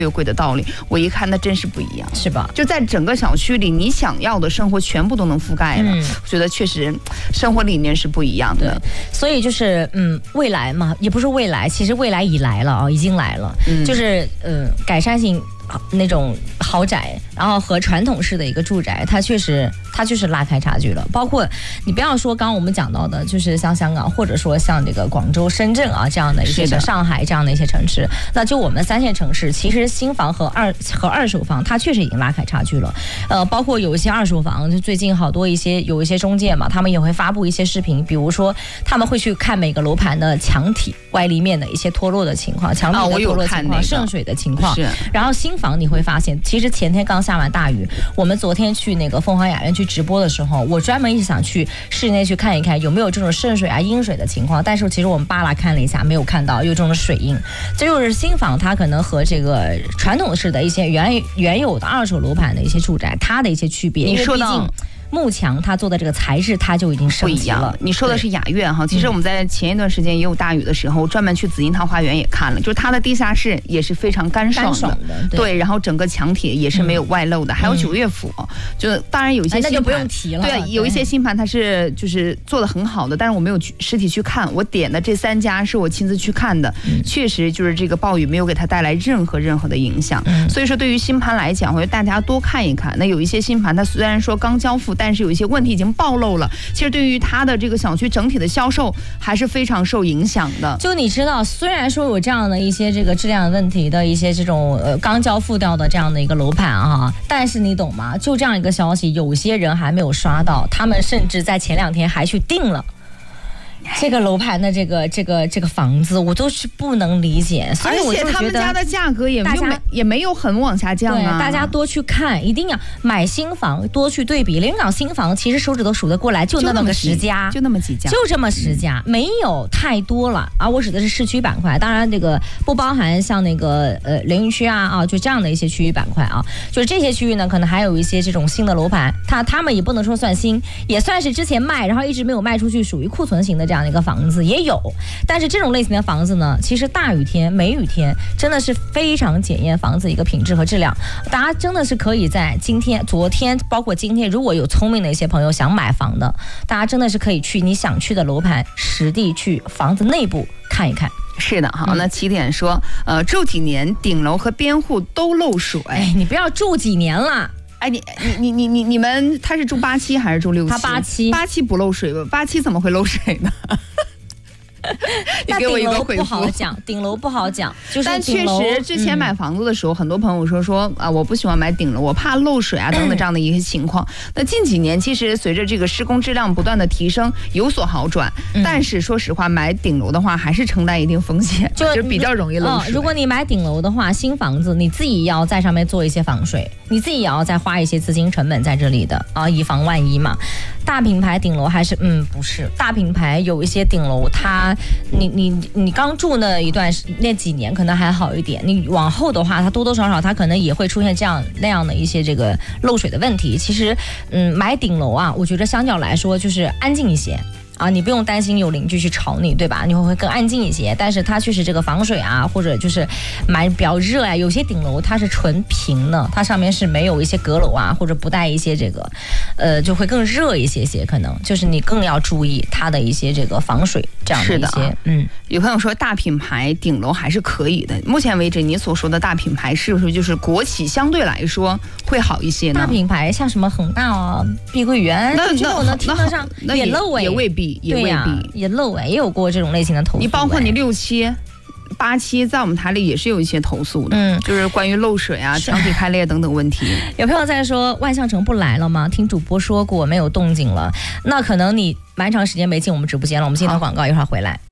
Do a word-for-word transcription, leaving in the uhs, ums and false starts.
越贵的道理。我一看，那真是不一样， 是吧？ 就在整个小区里，你想要的生活全部都能覆盖了。嗯、我觉得确实生活理念是不一样的。 所以就是嗯，未来嘛，也不是未来，其实未来已来了啊，已经来了。嗯、就是呃，改善性那种豪宅，然后和传统式的一个住宅，它确实它就是拉开差距了。包括你不要说刚刚我们讲到的，就是像香港或者说像这个广州、深圳啊这样的一些，上海这样的一些城市，那就我们三线城市，其实新房和二和二手房，它确实已经拉开差距了。呃，包括有一些二手房，就最近好多一些有一些中介嘛，他们也会发布一些视频，比如说他们会去看每个楼盘的墙体外立面的一些脱落的情况，墙体的脱落情况、哦、渗水的情况，然后新房你会发现，其实前天刚下完大雨，我们昨天去那个凤凰雅苑去直播的时候，我专门一直想去室内去看一看有没有这种渗水啊、阴水的情况，但是其实我们扒拉看了一下，没有看到有这种水印。这就是新房它可能和这个传统式的一些原原有的二手楼盘的一些住宅，它的一些区别。 你说到幕墙它做的这个材质，它就已经升级了。 你说的是雅苑哈，其实我们在前一段时间也有大雨的时候，专门去紫金桃花园也看了，就是它的地下室也是非常干爽 的, 爽的 对, 对，然后整个墙体也是没有外露的，嗯、还有九岳府，就当然有一些新盘、哎、那就不用提了。对，有一些新盘它是就是做的很好的，但是我没有去实体去看，我点的这三家是我亲自去看的，嗯、确实就是这个暴雨没有给它带来任何任何的影响。嗯、所以说对于新盘来讲，我觉得大家多看一看。那有一些新盘它虽然说刚交付，但是有一些问题已经暴露了，其实对于它的这个小区整体的销售还是非常受影响的。 就你知道，虽然说有这样的一些这个质量问题的一些这种呃刚交付掉的这样的一个楼盘啊，但是你懂吗？就这样一个消息，有些人还没有刷到，他们甚至在前两天还去订了这个楼盘的这个这个这个房子，我都是不能理解。所以我就觉得而且他们家的价格也没有也没有很往下降啊。 对，大家多去看，一定要买新房，多去对比。临港新房其实手指头数得过来，就那么个十家， 就那么几家， 就这么十家，嗯、没有太多了啊。我指的是市区板块，当然这个不包含像那个呃凌云区啊啊，就这样的一些区域板块啊。就是这些区域呢，可能还有一些这种新的楼盘，它他们也不能说算新，也算是之前卖，然后一直没有卖出去，属于库存型的这样的一个房子也有。但是这种类型的房子呢，其实大雨天、梅雨天真的是非常检验房子一个品质和质量。大家真的是可以在今天、昨天，包括今天，如果有聪明的一些朋友想买房的，大家真的是可以去你想去的楼盘实地去房子内部看一看。 是的，好，那起点说，呃，住几年顶楼和边户都漏水。 哎，你不要住几年了。 哎，你你你你你们他是住八期还是住六期？ 他八期， 八期不漏水吧？八期怎么会漏水呢？ 那顶楼不好讲，顶楼不好讲，就是但确实之前买房子的时候，嗯、很多朋友说说啊，我不喜欢买顶楼，我怕漏水啊等等这样的一些情况。嗯、那近几年其实随着这个施工质量不断的提升，有所好转，嗯、但是说实话，买顶楼的话还是承担一定风险，就, 就比较容易漏水， 哦。如果你买顶楼的话，新房子你自己要在上面做一些防水，你自己也要再花一些资金成本在这里的啊，以防万一嘛。大品牌顶楼还是嗯不是大品牌，有一些顶楼它你你你刚住那一段那几年可能还好一点，你往后的话它多多少少它可能也会出现这样那样的一些这个漏水的问题。其实嗯买顶楼啊，我觉得相较来说就是安静一些啊，你不用担心有邻居去吵你，对吧？你会更安静一些。但是它确实这个防水啊，或者就是买比较热啊，有些顶楼它是纯平的，它上面是没有一些阁楼啊，或者不带一些这个，呃，就会更热一些些。可能就是你更要注意它的一些这个防水这样的一些。嗯， 有朋友说大品牌顶楼还是可以的。目前为止，你所说的大品牌是不是就是国企相对来说会好一些呢？ 大品牌像什么恒大啊、碧桂园， 那这我能听得上也漏哎， 也未必。也未必、啊、 也漏哎，也有过这种类型的投诉。 你包括你六期、八期，在我们台里也是有一些投诉的，嗯，就是关于漏水啊、墙体开裂等等问题。 有朋友在说万象城不来了吗？听主播说过没有动静了，那可能你蛮长时间没进我们直播间了。我们进段广告，一会儿回来。